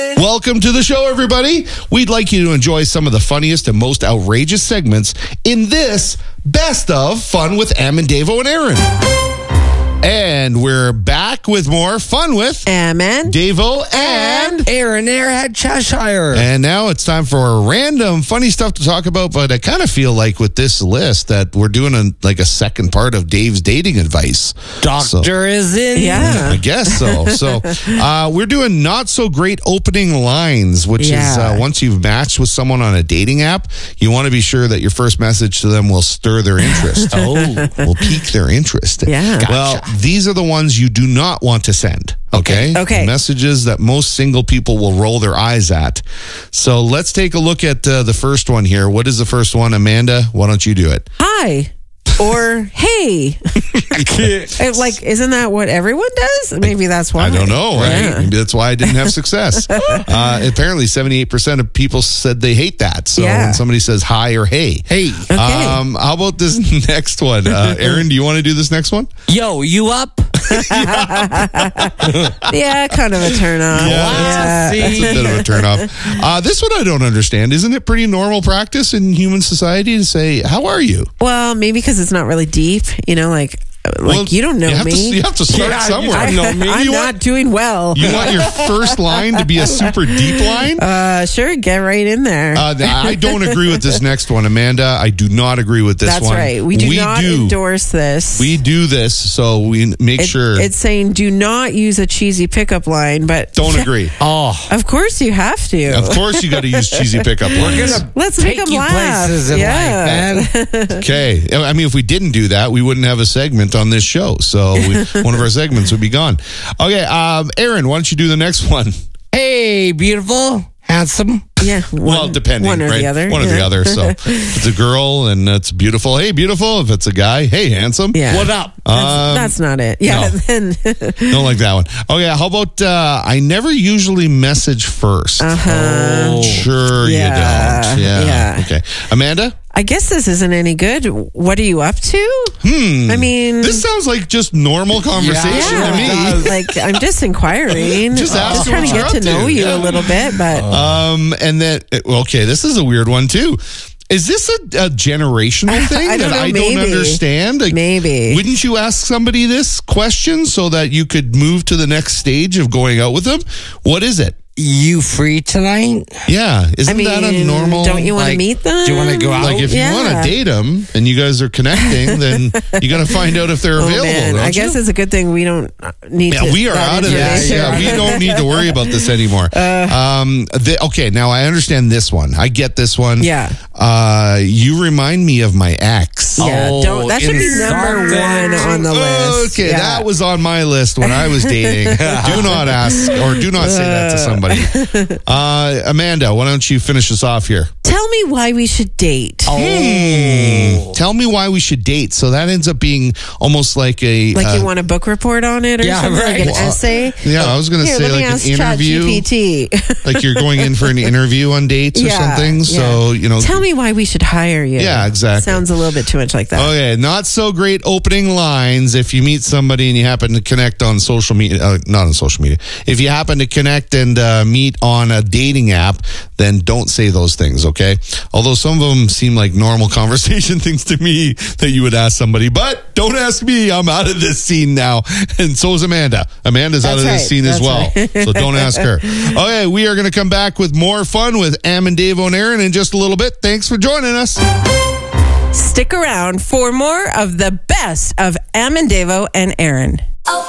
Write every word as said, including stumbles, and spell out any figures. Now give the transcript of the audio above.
Welcome to the show, everybody. We'd like you to enjoy some of the funniest and most outrageous segments in this Best of Fun with Am and Davo and Aaron. And we're back with more Fun with Amen, Davo, and Aaron Airhead Cheshire. And now it's time for random funny stuff to talk about. But I kind of feel like with this list that we're doing a, like a second part of Dave's dating advice. Doctor So- is in. Yeah. I guess so. So uh, we're doing not so great opening lines, which is Yeah. uh, once you've matched with someone on a dating app, you want to be sure that your first message to them will stir their interest. Oh. Will pique their interest. Yeah. Gotcha. Well, these are the ones you do not want to send. Okay. Okay. Messages that most single people will roll their eyes at. So let's take a look at uh, the first one here. What is the first one, Amanda? Why don't you do it? Hi. Or hey. It, like, isn't that what everyone does? Maybe that's why. I don't know, right? Yeah. Maybe that's why I didn't have success. uh, apparently, seventy-eight percent of people said they hate that. So Yeah. when somebody says hi or hey. Hey. Okay. Um, how about this next one? Uh, Aaron, do you want to do this next one? Yo, you up? Yeah, kind of a turn on. Yeah, Yeah. That's a bit of a turn off. Uh, this one I don't understand. Isn't it pretty normal practice in human society to say, how are you? Well, maybe because it's not really deep, you know, like, like Well, you don't know you have me. To, you have to start Yeah, you somewhere. don't know me. I'm You not want- doing well. You want your first line to be a super deep line? Uh, sure, get right in there. Uh, I don't agree with this next one, Amanda. I do not agree with this That's one. right. We do not endorse this. We do this, so we make It- sure. It's saying do not use a cheesy pickup line, but Don't agree. Oh. of course you have to. Of course, you got to use cheesy pickup lines. We're gonna Let's take make 'em you laugh. places in Yeah. life, man. Okay. I mean, if we didn't do that, we wouldn't have a segment on this show. So we, one of our segments would be gone. Okay, um, Aaron, why don't you do the next one? Hey, beautiful, handsome. Yeah. One, well, depending, one or right? the other. One or the yeah. other. So if it's a girl and it's beautiful, hey, beautiful. If it's a guy, hey, handsome. Yeah. What up? Um, That's not it. Yeah. no. Then Don't like that one. Okay, how about uh, I never usually message first. Uh-huh. Oh. Sure Yeah, you don't. Yeah. yeah. Okay. Amanda? I guess this isn't any good. What are you up to? Hmm. I mean, This sounds like just normal conversation yeah, to me. does. like I'm just inquiring, Just ask trying to what get you're to up know to. you Yeah. a little bit. But Um, and then, okay, this is a weird one too. Is this a, a generational thing I don't that know, I maybe. don't understand? Like, Maybe. Wouldn't you ask somebody this question so that you could move to the next stage of going out with them? What is it? You free tonight? Yeah, isn't I mean, that a normal? don't you want to like, meet them? do you wanna go out? Like if you Yeah. want to date them and you guys are connecting, then you got to find out if they're Oh, available. man. don't I guess you? it's a good thing we don't need Yeah, to. we are that out of this. information. Yeah, we don't need to worry about this anymore. um, the, okay, now I understand this one. I get this one. Yeah. Uh, you remind me of my ex. Yeah, Oh, don't. That should be number insulting. one on the list. Okay, Yeah. that was on my list when I was dating. Do not ask or do not say that to somebody. Uh, Amanda, why don't you finish us off here? Tell me why we should date. Hmm. Tell me why we should date. So that ends up being almost like a Like uh, you want a book report on it or Yeah, something, right. like an Well, essay. yeah, I was going to Here, say let me like ask an interview. ChatGPT. Like you're going in for an interview on dates or Yeah, something. yeah. So, you know. Tell me why we should hire you. Yeah, exactly. Sounds a little bit too much like that. Okay, not so great opening lines if you meet somebody and you happen to connect on social media, uh, not on social media. If you happen to connect and uh, meet on a dating app, then don't say those things, okay? Although some of them seem like normal conversation things to me that you would ask somebody, but don't ask me. I'm out of this scene now. And so is Amanda. Amanda's out That's of this right. scene as That's well. right. So don't ask her. Okay, we are going to come back with more fun with Am and Dave and Aaron in just a little bit. Thanks for joining us. Stick around for more of the best of Am and Davo and Aaron.